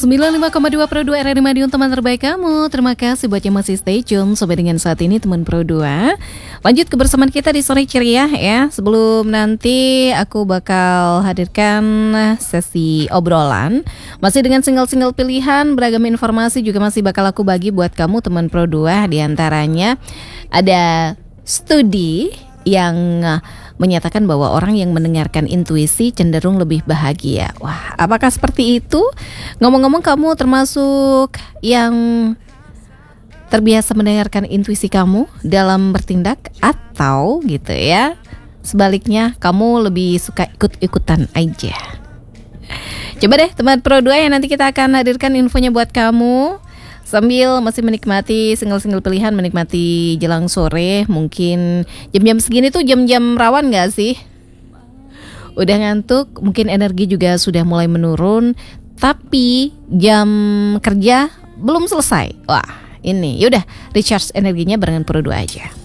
95,2 Pro 2 RRI Madiun, teman terbaik kamu. Terima kasih buat yang masih stay tune sampai dengan saat ini teman Pro 2. Lanjut kebersamaan kita di sore ceria ya. Sebelum nanti aku bakal hadirkan sesi obrolan masih dengan single-single pilihan, beragam informasi juga masih bakal aku bagi buat kamu teman Pro 2. Di antaranya ada studi yang menyatakan bahwa orang yang mendengarkan intuisi cenderung lebih bahagia. Wah, apakah seperti itu? Ngomong-ngomong, kamu termasuk yang terbiasa mendengarkan intuisi kamu dalam bertindak atau gitu ya? Sebaliknya, kamu lebih suka ikut-ikutan aja. Coba deh teman Pro 2 yang nanti kita akan hadirkan infonya buat kamu. Sambil masih menikmati single-single pilihan, menikmati jelang sore. Mungkin jam-jam segini tuh jam-jam rawan gak sih? Udah ngantuk, mungkin energi juga sudah mulai menurun, tapi jam kerja belum selesai. Wah, ini yaudah recharge energinya barengan Pro 2 aja.